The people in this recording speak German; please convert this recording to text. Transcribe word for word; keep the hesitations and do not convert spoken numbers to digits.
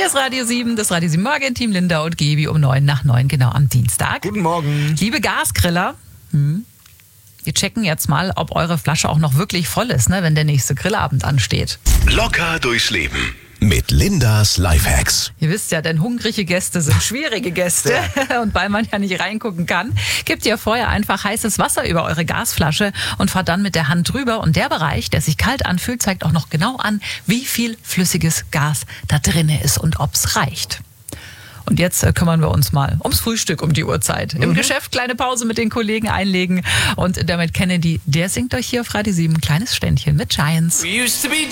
Hier ist Radio sieben, das Radio sieben Morgen-Team Linda und Gebi um neun nach neun, genau am Dienstag. Guten Morgen. Liebe Gasgriller, hm, wir checken jetzt mal, ob eure Flasche auch noch wirklich voll ist, ne, wenn der nächste Grillabend ansteht. Locker durchs Leben mit Lindas Lifehacks. Ihr wisst ja, denn hungrige Gäste sind schwierige Gäste. Ja. Und weil man ja nicht reingucken kann, gebt ihr vorher einfach heißes Wasser über eure Gasflasche und fahrt dann mit der Hand drüber. Und der Bereich, der sich kalt anfühlt, zeigt auch noch genau an, wie viel flüssiges Gas da drin ist und ob's reicht. Und jetzt äh, kümmern wir uns mal ums Frühstück um die Uhrzeit. Im mhm. Geschäft kleine Pause mit den Kollegen einlegen. Und damit Kennedy, der singt euch hier auf Radio sieben ein kleines Ständchen mit Giants. We used to be